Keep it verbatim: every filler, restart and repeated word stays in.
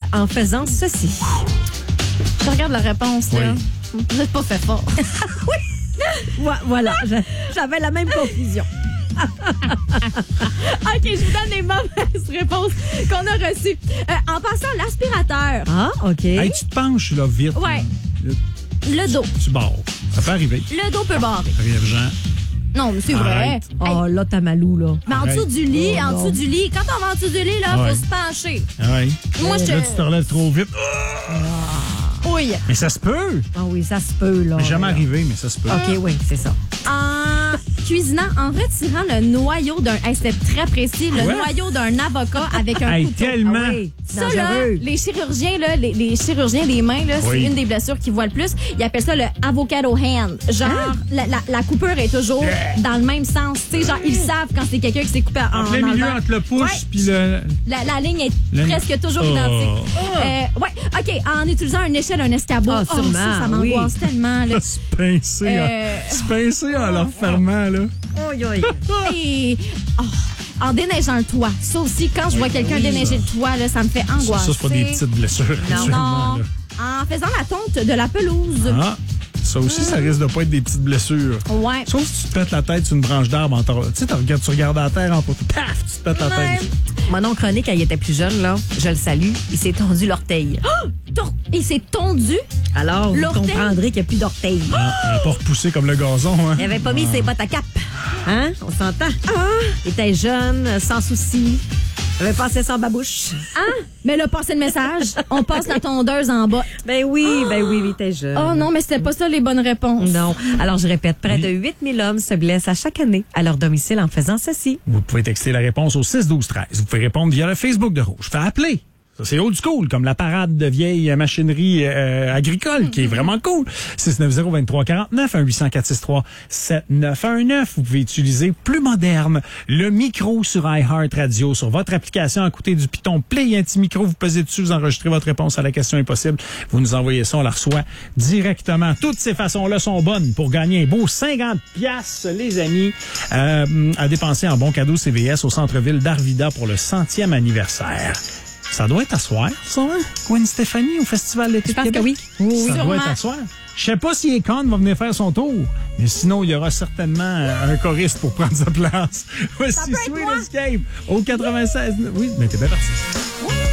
en faisant ceci? Je regarde la réponse, là. Oui. Vous n'êtes pas fait fort. Oui. Voilà, j'avais la même confusion. OK, je vous donne les mauvaises réponses qu'on a reçues. Euh, en passant, l'aspirateur. Ah, OK. Hey, tu te penches, là, vite. Ouais. Le, Le dos. tu barres. Ça peut arriver. Le dos peut barrer. Arrive, Jean. Non, mais c'est vrai. Arrête. Hey, Oh, là, t'as malou, là. mais en dessous du lit, Oh, en non. dessous du lit, quand on va en dessous du lit, là, Ouais. faut se pencher. Ouais. Moi, je Là, tu te relèves trop vite. Oui. Mais ça se peut. Ah oui, ça se peut, là. Mais jamais là. arrivé, mais ça se peut. OK, oui, c'est ça. En cuisinant, en retirant le noyau d'un... Hey, c'était très précis. Le Quoi? noyau d'un avocat avec un Hey, couteau. tellement. Ah oui, Ça, là, dangereux. les chirurgiens, là, les, les chirurgiens des mains, là, c'est Oui. une des blessures qu'ils voient le plus. Ils appellent ça le avocado hand. Genre, Hein? la, la, la coupure est toujours dans le même sens. Tu sais, genre, ils savent quand c'est quelqu'un qui s'est coupé en, En plein milieu enlevant. entre le pouce Ouais. puis le... La, la ligne est Le- presque toujours Oh. identique. Euh, ouais, OK, en utilisant une échelle, un escabeau. Ah, Oh, sûrement, ça, ça m'angoisse tellement. Là. se pincer, Euh. en- se pincer en leur fermant, là. Oui, oui. Et, oh, en déneigeant le toit. Ça aussi, quand je vois quelqu'un oui, déneiger ça. le toit, là, ça me fait Ça, angoisser. ça, c'est pas des petites blessures. Non, habituellement, non. là. En faisant la tonte de la pelouse. Ah, ça aussi, ça risque de pas être des petites blessures. Ouais. Sauf si tu te pètes la tête sur une branche d'arbre. En tor- Tu sais, tu regardes, tu regardes à terre en poteau. Paf, tu te pètes la Ouais. tête. Mon oncle René, quand il était plus jeune, là, je le salue, il s'est tendu l'orteil. Tor- Et c'est tondu. Alors, vous L'orteil? comprendrez qu'il n'y a plus d'orteil. Ah, elle n'a pas repoussé comme le gazon, hein? Il avait pas mis ses bottes à cap. Hein? On s'entend? Il était jeune, sans souci. Il avait passé sans babouche. Hein? Mais là, passez le message. On passe la tondeuse en bas. Ben oui, ben oui, il était jeune. Oh non, mais c'était pas ça les bonnes réponses. Non. Alors, je répète, près de huit mille hommes se blessent à chaque année à leur domicile en faisant ceci. Vous pouvez texter la réponse au six douze treize. Vous pouvez répondre via le Facebook de Rouge. Faites appeler. Ça, c'est old school, comme la parade de vieille machinerie euh, agricole, qui est vraiment cool. six neuf zéro, deux trois quatre neuf, un huit zéro quatre six trois sept neuf un neuf. Vous pouvez utiliser plus moderne, le micro sur iHeart Radio, sur votre application à côté du piton Play, un petit micro, vous pesez dessus, vous enregistrez votre réponse à la question impossible. Vous nous envoyez ça, on la reçoit directement. Toutes ces façons-là sont bonnes pour gagner un beau cinquante piastres, les amis, euh, à dépenser en bon cadeau C V S au centre-ville d'Arvida pour le centième anniversaire. Ça doit être à soir, ça, hein? Gwen Stéphanie au Festival d'été Je de pense que Québec? oui. Oui, Ça sûrement. doit être à soir. Je sais pas si Akon va venir faire son tour, mais sinon, il y aura certainement euh, un choriste pour prendre sa place. Voici peut être Sweet moi. Escape au quatre-vingt-seize. Oui, mais t'es bien parti.